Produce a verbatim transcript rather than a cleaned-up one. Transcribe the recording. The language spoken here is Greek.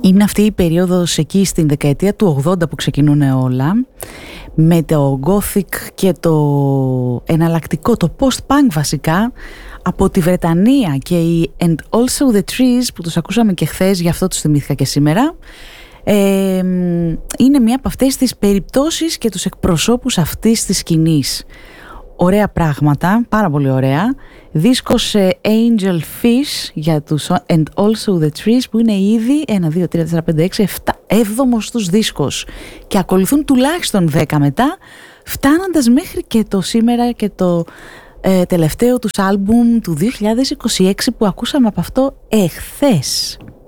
Είναι αυτή η περίοδος εκεί στην δεκαετία του ογδόντα που ξεκινούν όλα, με το gothic και το εναλλακτικό, το post-punk βασικά, από τη Βρετανία, και οι And Also The Trees που τους ακούσαμε και χθες, γι' αυτό τους θυμήθηκα και σήμερα. Ε, είναι μία από αυτές τις περιπτώσεις και τους εκπροσώπους αυτής της σκηνής. Ωραία πράγματα, πάρα πολύ ωραία. Δίσκος Angel Fish για τους And Also The Trees, που είναι ήδη ένα, δύο, τρία, τέσσερα, πέντε, έξι, επτά, έβδομος τους δίσκος, και ακολουθούν τουλάχιστον δέκα μετά, φτάνοντας μέχρι και το σήμερα και το ε, τελευταίο τους άλμπουμ του δύο χιλιάδες είκοσι έξι που ακούσαμε από αυτό εχθές.